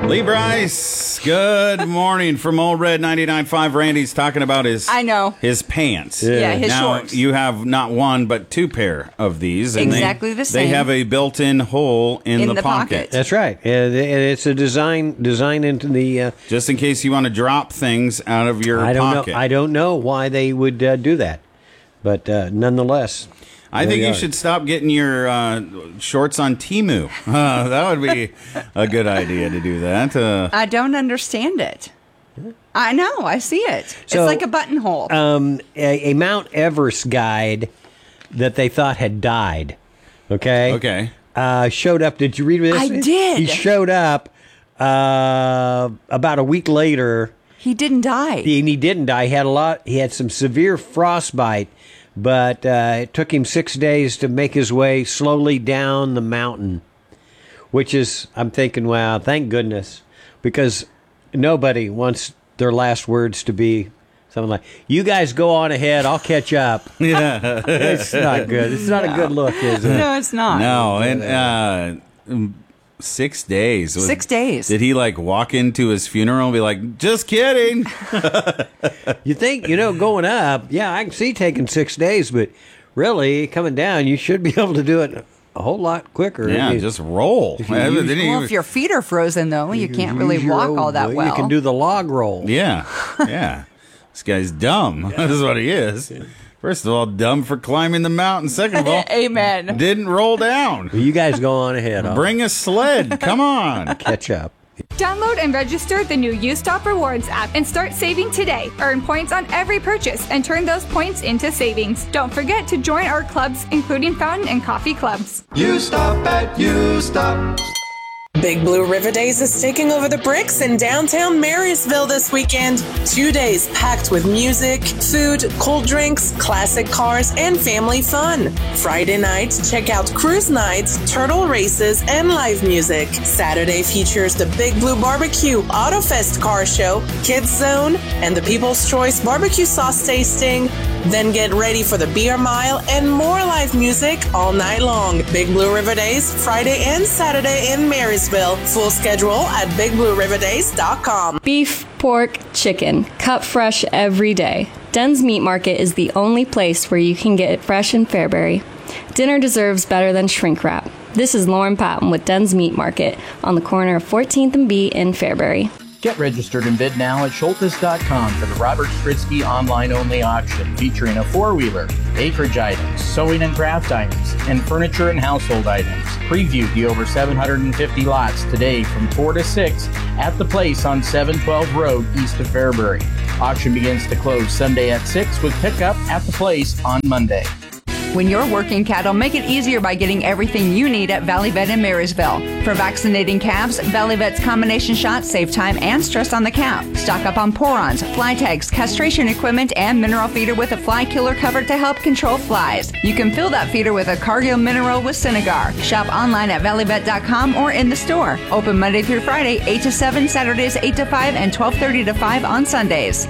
Lee Bryce, good morning from Old Red 99.5. Randy's talking about his his pants. Yeah, his now, shorts. You have not one, but two pair of these. And exactly the same. They have a built-in hole in the pocket. That's right. It's a design into the... just in case you want to drop things out of your pocket. I don't know why they would do that, but nonetheless... I think you should stop getting your shorts on Temu. That would be a good idea to do that. I don't understand it. I know. I see it. So, it's like a buttonhole. A Mount Everest guide that they thought had died. Okay. Showed up. Did you read this? I did. He showed up about a week later. He didn't die. He didn't die. He had some severe frostbite. But it took him 6 days to make his way slowly down the mountain, which is, I'm thinking, wow, thank goodness, because nobody wants their last words to be something like, you guys go on ahead, I'll catch up. Yeah. It's not good. It's not a good look, is it? No, it's not. No, and 6 days. 6 days. Did he walk into his funeral and be like, just kidding? You think, going up, yeah, I can see taking 6 days, but really coming down, you should be able to do it a whole lot quicker. Yeah, just roll. If your feet are frozen, though, you can't really walk all that well. You can do the log roll. Yeah, yeah. This guy's dumb. That's what he is. First of all, dumb for climbing the mountain. Second of all, amen. Didn't roll down. Well, you guys go on ahead. Bring a sled. Come on. Catch up. Download and register the new U-Stop Rewards app and start saving today. Earn points on every purchase and turn those points into savings. Don't forget to join our clubs, including fountain and coffee clubs. U-Stop at U-Stop. Big Blue River Days is taking over the bricks in downtown Marysville this weekend. 2 days packed with music, food, cold drinks, classic cars, and family fun. Friday night, check out cruise nights, turtle races, and live music. Saturday features the Big Blue Barbecue, AutoFest car show, Kids Zone, and the People's Choice barbecue sauce tasting. Then get ready for the beer mile and more live music all night long. Big Blue River Days, Friday and Saturday in Marysville. Full schedule at bigblueriverdays.com. Beef, pork, chicken, cut fresh every day. Den's Meat Market is the only place where you can get it fresh in Fairbury. Dinner deserves better than shrink wrap. This is Lauren Patton with Den's Meat Market on the corner of 14th and B in Fairbury. Get registered and bid now at Schultes.com for the Robert Stritzky online-only auction featuring a four-wheeler, acreage items, sewing and craft items, and furniture and household items. Preview the over 750 lots today from 4 to 6 at the place on 712 Road east of Fairbury. Auction begins to close Sunday at 6 with pickup at the place on Monday. When you're working cattle, make it easier by getting everything you need at Valley Vet in Marysville. For vaccinating calves, Valley Vet's combination shots save time and stress on the calf. Stock up on porons, fly tags, castration equipment, and mineral feeder with a fly killer cover to help control flies. You can fill that feeder with a Cargill mineral with Synagar. Shop online at valleyvet.com or in the store. Open Monday through Friday, 8 to 7, Saturdays 8 to 5, and 12:30 to 5 on Sundays.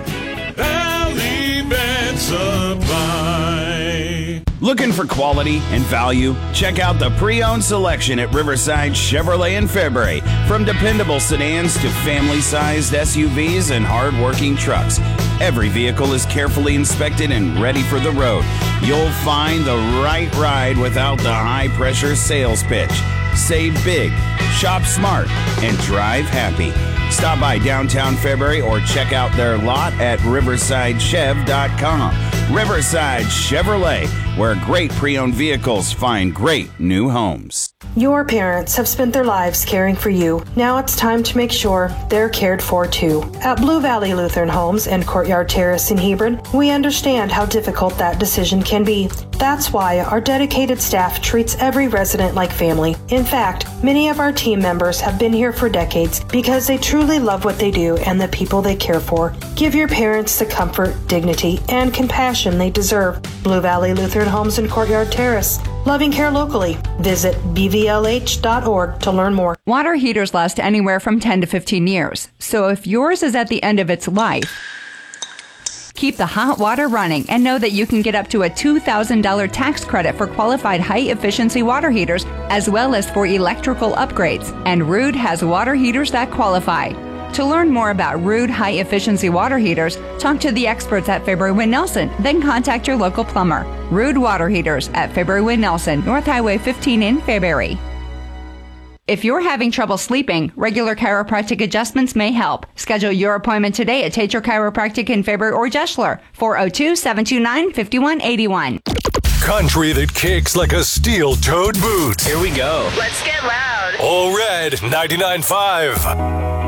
Valley Vet Supply. Looking for quality and value? Check out the pre-owned selection at Riverside Chevrolet in Fairbury. From dependable sedans to family-sized SUVs and hard-working trucks, every vehicle is carefully inspected and ready for the road. You'll find the right ride without the high-pressure sales pitch. Save big, shop smart, and drive happy. Stop by downtown Fairbury or check out their lot at riversidechev.com. Riverside Chevrolet, where great pre-owned vehicles find great new homes. Your parents have spent their lives caring for you. Now it's time to make sure they're cared for too. At Blue Valley Lutheran Homes and Courtyard Terrace in Hebron, we understand how difficult that decision can be. That's why our dedicated staff treats every resident like family. In fact, many of our team members have been here for decades because they truly love what they do and the people they care for. Give your parents the comfort, dignity, and compassion they deserve. Blue Valley Lutheran Homes and Courtyard Terrace. Loving care locally. Visit bvlh.org to learn more. Water heaters last anywhere from 10 to 15 years. So if yours is at the end of its life, Keep the hot water running and know that you can get up to a $2,000 tax credit for qualified high-efficiency water heaters as well as for electrical upgrades. And Rude has water heaters that qualify. To learn more about Rude high-efficiency water heaters, talk to the experts at February Wind Nelson, then contact your local plumber. Rude Water Heaters at February Wind Nelson, North Highway 15 in Fairbury. If you're having trouble sleeping, regular chiropractic adjustments may help. Schedule your appointment today at Tater Chiropractic in Fairbury or Jeschler, 402-729-5181. Country that kicks like a steel-toed boot. Here we go. Let's get loud. All Red 99.5.